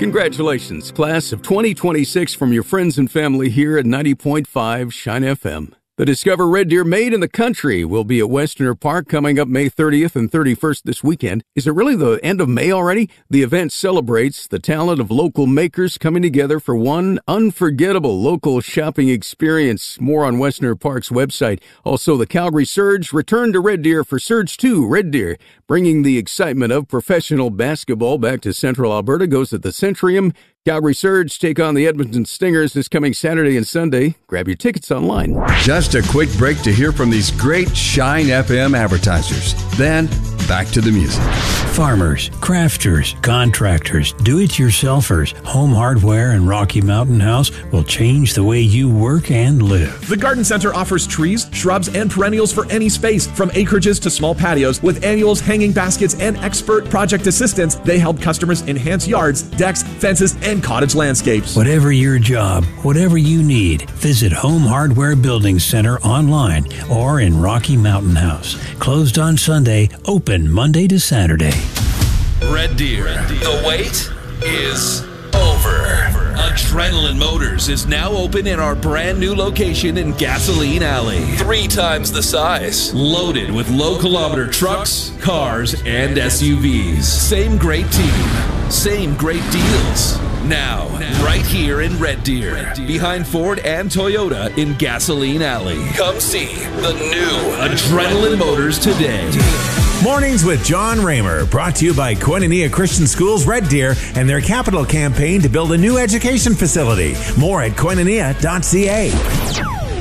Congratulations, class of 2026 from your friends and family here at 90.5 Shine FM. The Discover Red Deer Made in the Country will be at Westerner Park coming up May 30th and 31st this weekend. Is it really the end of May already? The event celebrates the talent of local makers coming together for one unforgettable local shopping experience. More on Westerner Park's website. Also, the Calgary Surge return to Red Deer for Surge 2 Red Deer, bringing the excitement of professional basketball back to Central Alberta. Goes at the Centrium. Calgary Surge take on the Edmonton Stingers this coming Saturday and Sunday. Grab your tickets online. Just a quick break to hear from these great Shine FM advertisers. Then, back to the music. Farmers, crafters, contractors, do-it-yourselfers, Home Hardware and Rocky Mountain House will change the way you work and live. The Garden Center offers trees, shrubs, and perennials for any space, from acreages to small patios. With annuals, hanging baskets, and expert project assistance, they help customers enhance yards, decks, fences, and cottage landscapes. Whatever your job, whatever you need, visit Home Hardware Building Center online or in Rocky Mountain House. Closed on Sunday, open Monday to Saturday. Red Deer. The wait is over. Adrenaline Motors is now open in our brand new location in Gasoline Alley. 3 times the size. Loaded with low kilometer trucks, cars, and SUVs. Same great team. Same great deals. Now, right here in Red Deer, behind Ford and Toyota in Gasoline Alley. Come see the new Adrenaline Motors today. Mornings with John Raymer, brought to you by Koinonia Christian Schools Red Deer and their capital campaign to build a new education facility. More at koinonia.ca.